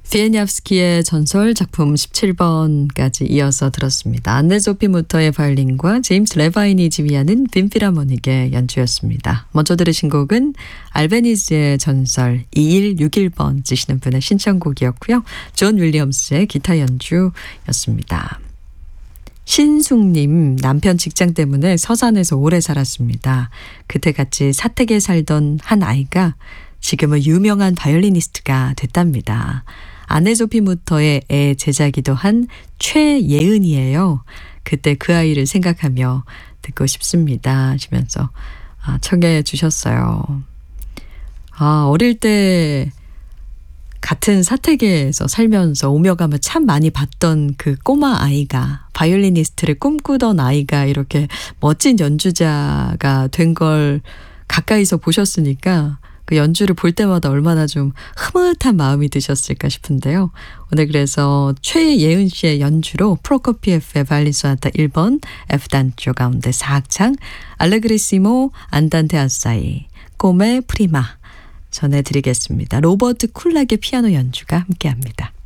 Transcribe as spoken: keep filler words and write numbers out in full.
비에니압스키의 전설 작품 십칠 번까지 이어서 들었습니다. 안네-소피 무터의 바이올린과 제임스 레바인이 지휘하는 빈필하모닉의 연주였습니다. 먼저 들으신 곡은 알베니즈의 전설 이일육일 번 쓰시는 분의 신청곡이었고요. 존 윌리엄스의 기타 연주였습니다. 신숙님, 남편 직장 때문에 서산에서 오래 살았습니다. 그때 같이 사택에 살던 한 아이가 지금은 유명한 바이올리니스트가 됐답니다. 안네-소피 무터의 애 제자기도 한 최예은이에요. 그때 그 아이를 생각하며 듣고 싶습니다 하시면서 아, 청해 주셨어요. 아, 어릴 때 같은 사택에서 살면서 오며 가며 참 많이 봤던 그 꼬마 아이가, 바이올리니스트를 꿈꾸던 아이가 이렇게 멋진 연주자가 된 걸 가까이서 보셨으니까 그 연주를 볼 때마다 얼마나 좀 흐뭇한 마음이 드셨을까 싶은데요. 오늘 그래서 최예은 씨의 연주로 프로코피에프의 바이올린 소나타 일 번 F단조 가운데 사 악창 알레그리시모 안단테 아사이 꼬메 프리마 전해드리겠습니다. 로버트 쿨락의 피아노 연주가 함께합니다.